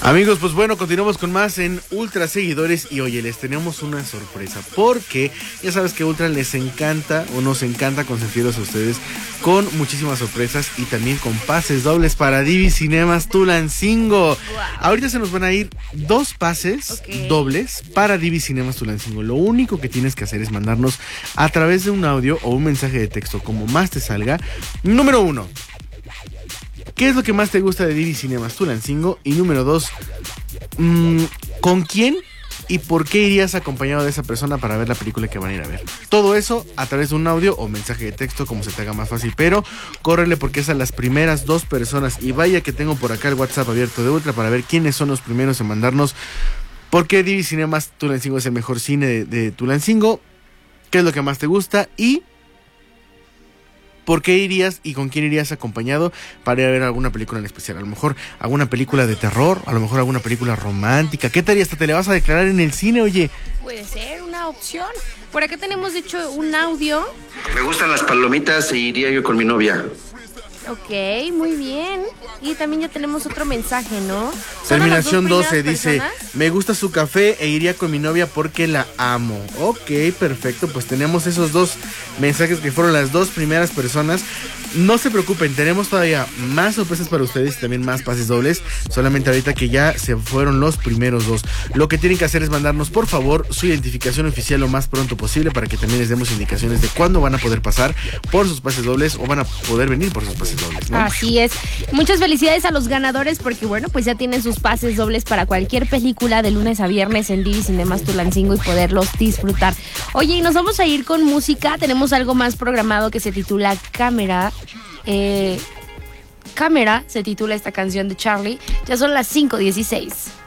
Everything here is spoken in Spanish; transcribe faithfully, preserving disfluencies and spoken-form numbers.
Amigos, pues bueno, continuamos con más en Ultra Seguidores y oye, les tenemos una sorpresa porque ya sabes que Ultra les encanta o nos encanta consentirlos a ustedes con muchísimas sorpresas y también con pases dobles para Divi Cinemas Tulancingo. Wow. Ahorita se nos van a ir dos pases okay. dobles para Divi Cinemas Tulancingo. Lo único que tienes que hacer es mandarnos a través de un audio o un mensaje de texto, como más te salga. Número uno, ¿qué es lo que más te gusta de Divi Cinemas Tulancingo? Y número dos, mmm, ¿con quién y por qué irías acompañado de esa persona para ver la película que van a ir a ver? Todo eso a través de un audio o mensaje de texto, como se te haga más fácil, pero córrele porque es a las primeras dos personas. Y vaya que tengo por acá el WhatsApp abierto de Ultra para ver quiénes son los primeros en mandarnos por qué Divi Cinemas Tulancingo es el mejor cine de, de Tulancingo, qué es lo que más te gusta y ¿por qué irías y con quién irías acompañado para ir a ver alguna película en especial? A lo mejor alguna película de terror, a lo mejor alguna película romántica. ¿Qué tal y hasta te le vas a declarar en el cine, oye? Puede ser una opción. Por acá tenemos, de hecho, un audio. Me gustan las palomitas e iría yo con mi novia. Ok, muy bien. Y también ya tenemos otro mensaje, ¿no? Terminación doce dice, me gusta su café e iría con mi novia porque la amo. Ok, perfecto, pues tenemos esos dos mensajes que fueron las dos primeras personas. No se preocupen, tenemos todavía más sorpresas para ustedes y también más pases dobles. Solamente ahorita que ya se fueron los primeros dos. Lo que tienen que hacer es mandarnos, por favor, su identificación oficial lo más pronto posible para que también les demos indicaciones de cuándo van a poder pasar por sus pases dobles o van a poder venir por sus pases dobles, ¿no? Así es. Muchas felicidades a los ganadores porque, bueno, pues ya tienen sus pases dobles para cualquier película de lunes a viernes en Divi Cinemas Tulancingo y poderlos disfrutar. Oye, y nos vamos a ir con música. Tenemos algo más programado que se titula Cámara. Eh, Cámara se titula esta canción de Charlie. Ya son las cinco dieciséis.